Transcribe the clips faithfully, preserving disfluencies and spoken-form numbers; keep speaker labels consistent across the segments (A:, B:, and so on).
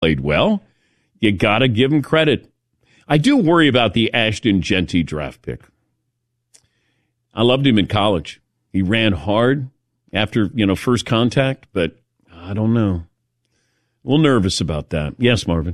A: played well. You got to give him credit. I do worry about the Ashton Jeanty draft pick. I loved him in college. He ran hard after, you know, first contact, but I don't know. A little nervous about that. Yes, Marvin.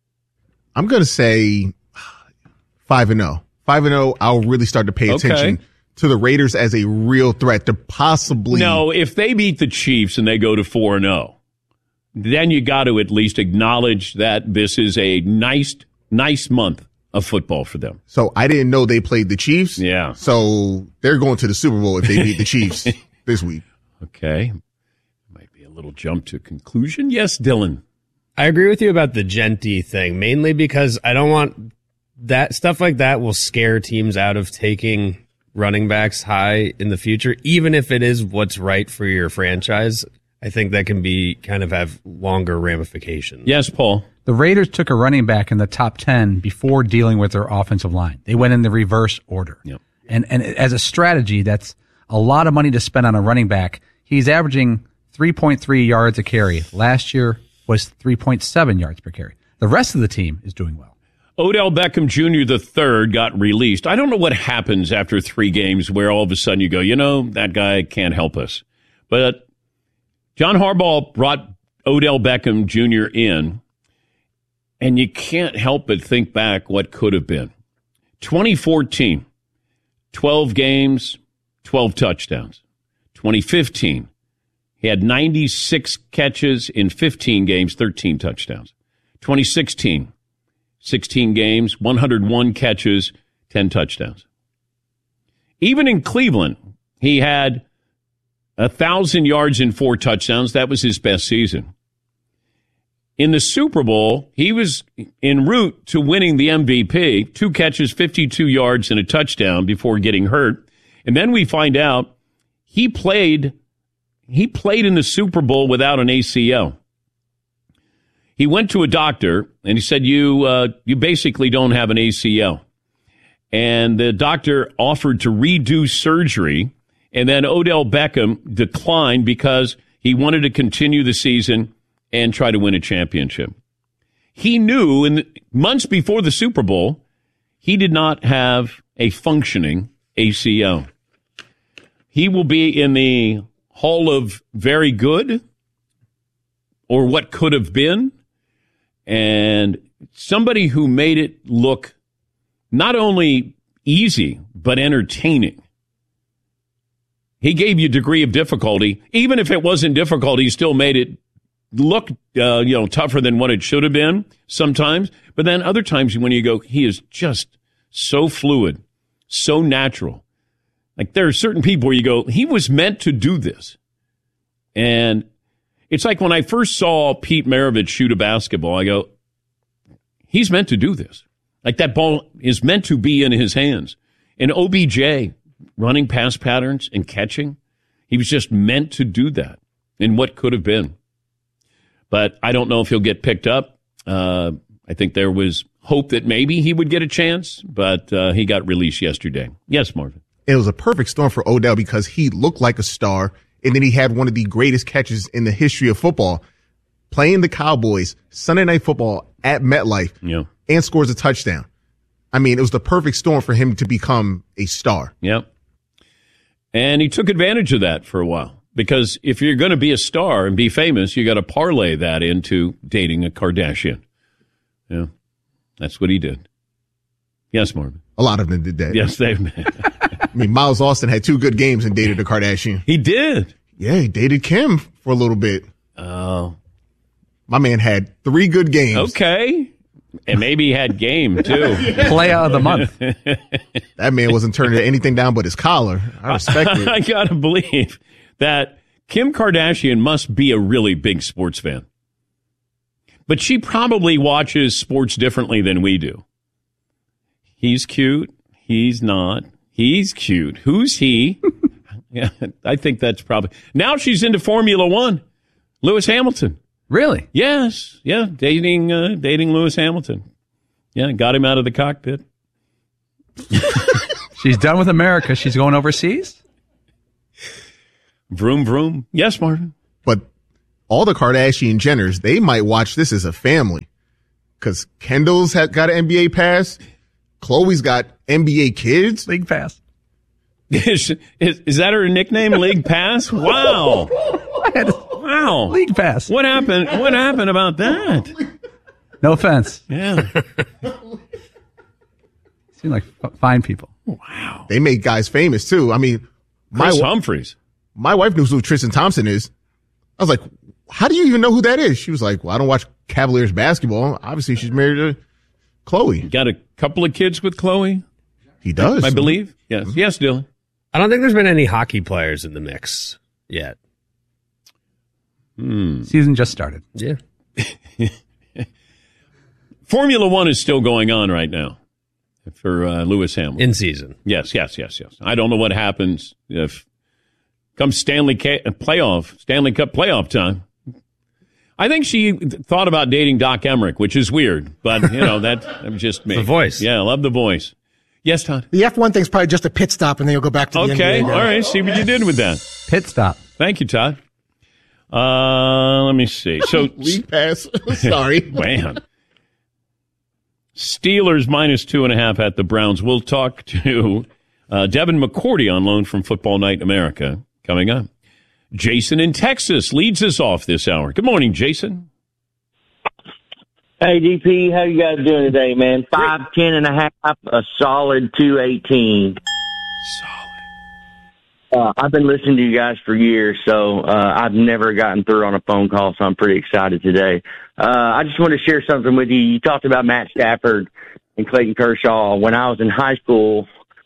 B: I'm going to say five and oh. five and oh, I'll really start to pay attention
A: okay.
B: to the Raiders as a real threat to possibly.
A: No, if they beat the Chiefs and they go to four and oh, then you got to at least acknowledge that this is a nice, nice month of football for them.
B: So I didn't know they played the Chiefs.
A: Yeah.
B: So they're going to the Super Bowl if they beat the Chiefs this week.
A: Okay. Might be a little jump to conclusion. Yes, Dylan.
C: I agree with you about the Jeanty thing, mainly because I don't want that stuff like that will scare teams out of taking running backs high in the future, even if it is what's right for your franchise. I think that can be kind of have longer ramifications.
A: Yes, Paul.
D: The Raiders took a running back in the top ten before dealing with their offensive line. They went in the reverse order.
A: Yep.
D: And and as a strategy, that's a lot of money to spend on a running back. He's averaging three point three yards a carry. Last year was three point seven yards per carry. The rest of the team is doing well.
A: Odell Beckham Junior the third got released. I don't know what happens after three games where all of a sudden you go, you know, that guy can't help us. But John Harbaugh brought Odell Beckham Junior in, and you can't help but think back what could have been. twenty fourteen, twelve games, twelve touchdowns. twenty fifteen, he had ninety-six catches in fifteen games, thirteen touchdowns. twenty sixteen, sixteen games, one hundred one catches, ten touchdowns. Even in Cleveland, he had one thousand yards and four touchdowns. That was his best season. In the Super Bowl, he was en route to winning the M V P, two catches, fifty-two yards, and a touchdown before getting hurt. And then we find out he played, he played in the Super Bowl without an A C L. He went to a doctor, and he said, you, uh, you basically don't have an A C L. And the doctor offered to redo surgery. And then Odell Beckham declined because he wanted to continue the season and try to win a championship. He knew in the months before the Super Bowl, he did not have a functioning A C L. He will be in the Hall of Very Good, or what could have been, and somebody who made it look not only easy, but entertaining. He gave you a degree of difficulty. Even if it wasn't difficult, he still made it look, uh, you know, tougher than what it should have been sometimes. But then other times when you go, he is just so fluid, so natural. Like there are certain people where you go, he was meant to do this. And it's like when I first saw Pete Maravich shoot a basketball, I go, he's meant to do this. Like that ball is meant to be in his hands. And O B J, running pass patterns and catching, he was just meant to do that in what could have been. But I don't know if he'll get picked up. Uh, I think there was hope that maybe he would get a chance, but uh, he got released yesterday. Yes, Marvin.
B: It was a perfect storm for Odell because he looked like a star, and then he had one of the greatest catches in the history of football, playing the Cowboys, Sunday Night Football at MetLife,
A: yeah.
B: and scores a touchdown. I mean, it was the perfect storm for him to become a star.
A: Yep. And he took advantage of that for a while. Because if you're going to be a star and be famous, you got to parlay that into dating a Kardashian. Yeah. That's what he did. Yes, Marvin.
B: A lot of them did that.
A: Yes, they've been.
B: I mean, Miles Austin had two good games and dated a Kardashian.
A: He did.
B: Yeah, he dated Kim for a little bit.
A: Oh.
B: My man had three good games.
A: Okay. And maybe he had game, too.
D: Play out of the month.
B: That man wasn't turning anything down but his collar. I respect it.
A: I got to believe that Kim Kardashian must be a really big sports fan. But she probably watches sports differently than we do. He's cute. He's not. He's cute. Who's he? Yeah, I think that's probably. Now she's into Formula One. Lewis Hamilton.
D: Really?
A: Yes. Yeah. Dating, uh, dating Lewis Hamilton. Yeah. Got him out of the cockpit.
D: She's done with America. She's going overseas?
A: Vroom, vroom. Yes, Marvin.
B: But all the Kardashian Jenners, they might watch this as a family. Because Kendall's had, got an N B A pass. Khloe's got N B A kids.
D: League pass.
A: Is, is, is that her nickname, League Pass? Wow. Wow.
D: League pass.
A: What happened? What happened about that?
D: No offense.
A: Yeah.
D: Seem like f- fine people.
A: Wow.
B: They make guys famous, too. I mean, my,
A: Chris Humphries.
B: my wife knows who Tristan Thompson is. I was like, how do you even know who that is? She was like, well, I don't watch Cavaliers basketball. Obviously, she's married to Khloe.
A: Got a couple of kids with Khloe,
B: He does.
A: I believe. Yes. Yes, Dylan.
C: I don't think there's been any hockey players in the mix yet.
A: Hmm.
D: Season just started.
C: Yeah.
A: Formula One is still going on right now for uh, Lewis Hamilton.
C: In season.
A: Yes, yes, yes, yes. I don't know what happens if comes Stanley Ca- playoff, Stanley Cup playoff time. I think she thought about dating Doc Emmerich, which is weird, but you know that, that was just me.
C: The voice.
A: Yeah, I love the voice. Yes, Todd.
E: The F one thing's probably just a pit stop, and then you'll go back to the
A: Okay,
E: N B A
A: all
E: game.
A: right. See what you did with that.
D: Pit stop.
A: Thank you, Todd. Uh, let me see. So,
B: League pass. Sorry.
A: man. Steelers minus two and a half at the Browns. We'll talk to uh, Devin McCourty on loan from Football Night in America coming up. Jason in Texas leads us off this hour. Good morning, Jason.
F: Hey, D P, how you guys doing today, man? Five, ten and a half, a solid two eighteen.
A: Solid.
F: Uh, I've been listening to you guys for years, so uh, I've never gotten through on a phone call, so I'm pretty excited today. Uh, I just want to share something with you. You talked about Matt Stafford and Clayton Kershaw. When I was in high school,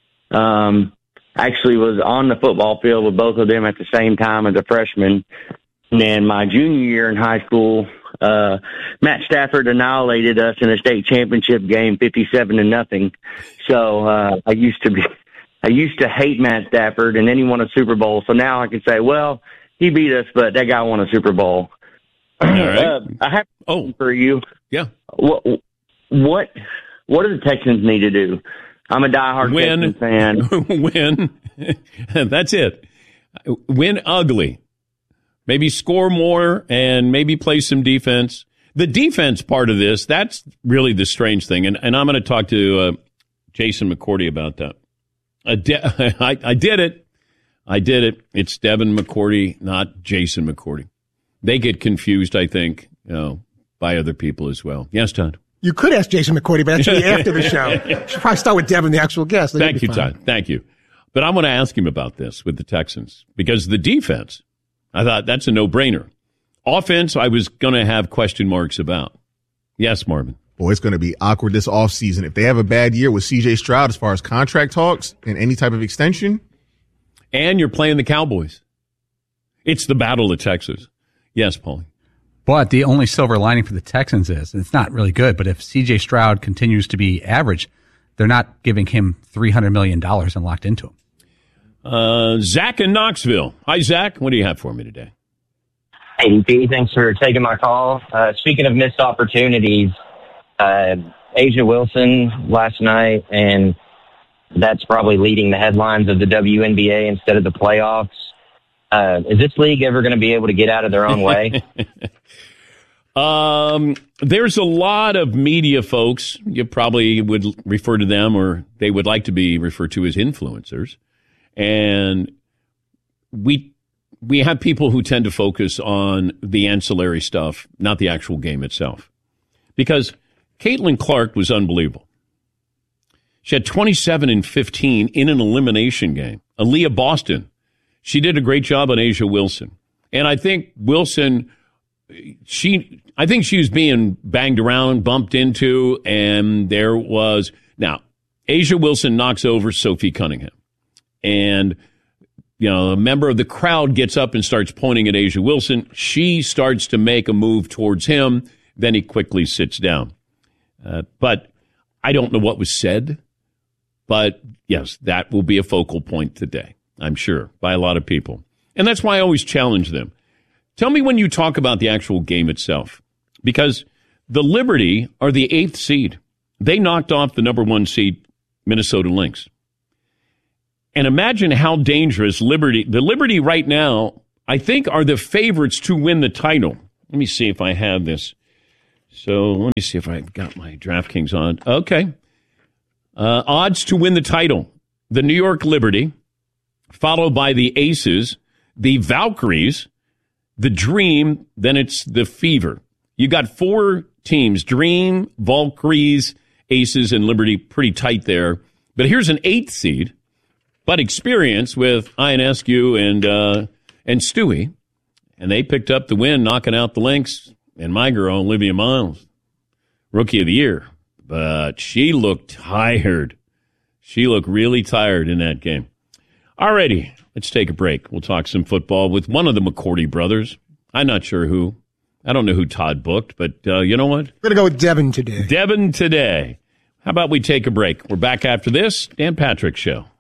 F: um, actually was on the football field with both of them at the same time as a freshman. And then my junior year in high school, uh, Matt Stafford annihilated us in a state championship game, fifty-seven to nothing. So, uh, I used to be, I used to hate Matt Stafford, and then he won a Super Bowl. So now I can say, well, he beat us, but that guy won a Super Bowl.
A: All right.
F: Uh, I have a
A: Oh.
F: question for you.
A: Yeah.
F: What, what, what do the Texans need to do? I'm a diehard
A: Win.
F: Texans fan.
A: Win. That's it. Win ugly. Maybe score more and maybe play some defense. The defense part of this, that's really the strange thing. And, and I'm going to talk to uh, Jason McCourty about that. I, de- I, I did it. I did it. It's Devin McCourty, not Jason McCourty. They get confused, I think, you know, by other people as well. Yes, Todd.
E: You could ask Jason McCourty, but that's really after the show. You should probably start with Devin, the actual guest. Then
A: Thank you,
E: you'll be fine.
A: Todd. Thank you. But I want to ask him about this with the Texans because the defense, I thought that's a no-brainer. Offense, I was going to have question marks about. Yes, Marvin.
B: Boy, it's going to be awkward this offseason. If they have a bad year with C J Stroud as far as contract talks and any type of extension.
A: And you're playing the Cowboys. It's the Battle of Texas. Yes, Paulie.
D: But the only silver lining for the Texans is, and it's not really good, but if C J Stroud continues to be average, they're not giving him three hundred million dollars and locked into him.
A: Uh, Zach in Knoxville. Hi, Zach. What do you have for me today?
G: Hey, D P, thanks for taking my call. Uh, speaking of missed opportunities, uh, Asia Wilson last night, and that's probably leading the headlines of the W N B A instead of the playoffs. Uh, is this league ever going to be able to get out of their own way?
A: um, there's a lot of media folks. You probably would refer to them, or they would like to be referred to as influencers. And we we have people who tend to focus on the ancillary stuff, not the actual game itself. Because Caitlin Clark was unbelievable. She had twenty-seven and fifteen in an elimination game. Aaliyah Boston, she did a great job on Asia Wilson. And I think Wilson, she, I think she was being banged around, bumped into, and there was, now, Asia Wilson knocks over Sophie Cunningham. And, you know, a member of the crowd gets up and starts pointing at Asia Wilson. She starts to make a move towards him. Then he quickly sits down. Uh, but I don't know what was said. But, yes, that will be a focal point today, I'm sure, by a lot of people. And that's why I always challenge them. Tell me when you talk about the actual game itself. Because the Liberty are the eighth seed. They knocked off the number one seed, Minnesota Lynx. And imagine how dangerous Liberty, the Liberty right now I think, are the favorites to win the title. Let me see if I have this. So let me see if I've got my DraftKings on. Okay. Uh, odds to win the title. The New York Liberty, followed by the Aces, the Valkyries, the Dream, then it's the Fever. You got four teams, Dream, Valkyries, Aces, and Liberty, pretty tight there. But here's an eighth seed, but experience with Ionescu and, uh, and Stewie. And they picked up the win, knocking out the Lynx. And my girl, Olivia Miles, Rookie of the Year. But she looked tired. She looked really tired in that game. All righty, let's take a break. We'll talk some football with one of the McCourty brothers. I'm not sure who. I don't know who Todd booked, but uh, you know what?
E: We're going to go with Devin today.
A: Devin today. How about we take a break? We're back after this. Dan Patrick Show.